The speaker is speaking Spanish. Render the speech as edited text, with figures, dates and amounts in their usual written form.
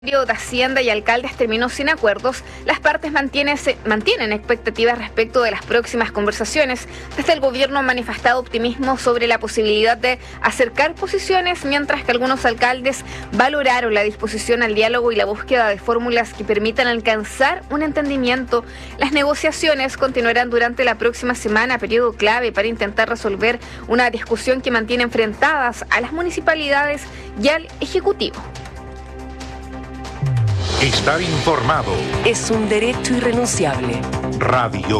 De Hacienda y alcaldes terminó sin acuerdos, las partes mantienen expectativas respecto de las próximas conversaciones. Desde el gobierno han manifestado optimismo sobre la posibilidad de acercar posiciones, mientras que algunos alcaldes valoraron la disposición al diálogo y la búsqueda de fórmulas que permitan alcanzar un entendimiento. Las negociaciones continuarán durante la próxima semana, periodo clave para intentar resolver una discusión que mantiene enfrentadas a las municipalidades y al Ejecutivo. Estar informado es un derecho irrenunciable. Radio